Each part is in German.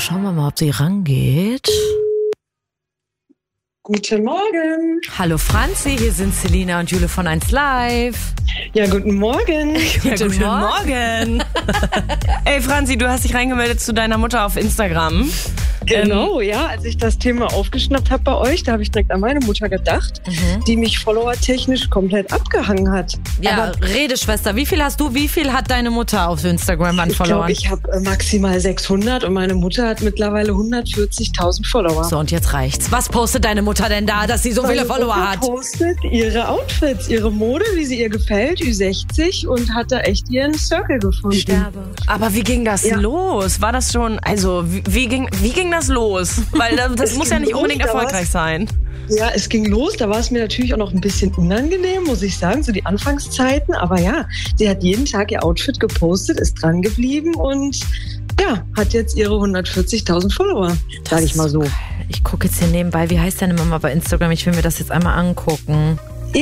schauen wir mal, ob sie rangeht. Guten Morgen. Hallo Franzi, hier sind Selina und Jule von 1 Live. Ja, guten Morgen. Guten Morgen. Ey Franzi, du hast dich reingemeldet zu deiner Mutter auf Instagram. Genau, ja, als ich das Thema aufgeschnappt habe bei euch, da habe ich direkt an meine Mutter gedacht, die mich followertechnisch komplett abgehangen hat. Ja, Aber rede Schwester, wie viel hast du, wie viel hat deine Mutter auf Instagram an Followern? Ich habe maximal 600 und meine Mutter hat mittlerweile 140.000 Follower. So, und jetzt reicht's. Was postet deine Mutter denn da, dass sie so viele Follower hat? Sie postet ihre Outfits, ihre Mode, wie sie ihr gefällt, Ü60 und hat da echt ihren Circle gefunden. Aber wie ging das los? War das schon, also wie ging das los? Weil das muss ja nicht unbedingt erfolgreich sein. Ja, es ging los. Da war es mir natürlich auch noch ein bisschen unangenehm, muss ich sagen, so die Anfangszeiten. Aber ja, sie hat jeden Tag ihr Outfit gepostet, ist dran geblieben und ja, hat jetzt ihre 140.000 Follower, sage ich mal so. Ich gucke jetzt hier nebenbei, wie heißt deine Mama bei Instagram? Ich will mir das jetzt einmal angucken.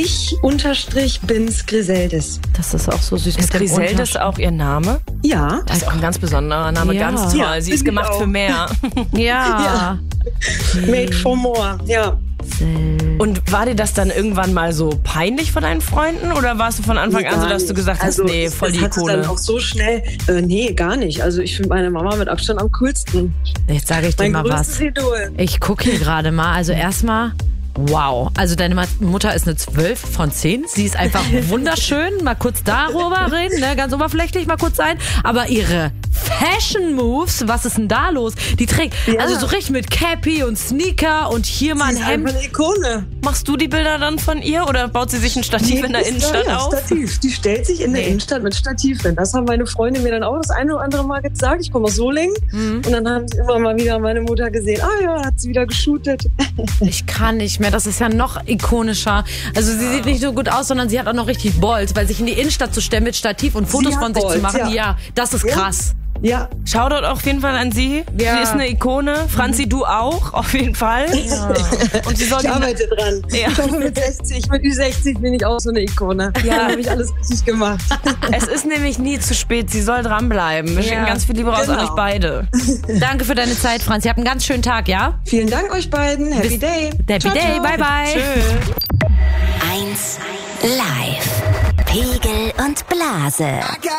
Ich_Bins Griseldes. Das ist auch so süß. Ist mit dem Griseldes auch ihr Name? Ja. Das ist auch ein ganz besonderer Name, Ja. ganz toll. Ja, Sie ist find ich gemacht auch. für mehr. Ja. Made for more, ja. Und war dir das dann irgendwann mal so peinlich von deinen Freunden? Oder warst du von Anfang an so, dass du gesagt hast, nee, voll die das Ikone? Dann auch so schnell, nee, gar nicht. Also ich finde meine Mama mit Abstand am coolsten. Jetzt sage ich dir Mein mal größtes was. Idol. Ich gucke hier gerade mal. Also erstmal, wow. Also deine Mutter ist eine 12 von 10. Sie ist einfach wunderschön. Mal kurz darüber reden, ne? Ganz oberflächlich mal kurz sein. Aber ihre Fashion Moves, was ist denn da los? Die trägt also so richtig mit Cappy und Sneaker und hier mal ein Sie ist einfach Hemd. eine Ikone. Machst du die Bilder dann von ihr oder baut sie sich ein Stativ in der Innenstadt auf? Stativ. Die stellt sich in der Innenstadt mit Stativ hin. Das haben meine Freunde mir dann auch das eine oder andere Mal gesagt. Ich komme aus Solingen. Und dann haben sie immer mal wieder meine Mutter gesehen. Ah ja, hat sie wieder geshootet. Ich kann nicht mehr. Das ist ja noch ikonischer. Also sie sieht nicht so gut aus, sondern sie hat auch noch richtig Balls, weil sich in die Innenstadt zu stellen mit Stativ und Fotos hat von sich zu Balls, machen. ja. Ja, das ist krass. Ja. Shoutout auf jeden Fall an sie. Ja. Sie ist eine Ikone. Franzi, du auch, auf jeden Fall. Ja. Und sie soll Ich arbeite dran. Ja. Ich hoffe, mit Ü60 bin ich auch so eine Ikone. Ja. Dann habe ich alles richtig gemacht. Es ist nämlich nie zu spät. Sie soll dranbleiben. Wir schicken ganz viel Liebe raus an euch beide. Danke für deine Zeit, Franzi. Habt einen ganz schönen Tag, ja? Vielen Dank euch beiden. Happy Day. Happy Ciao, Day. ciao. Bye, bye. Tschö. 1 Live. Pegel und Blase.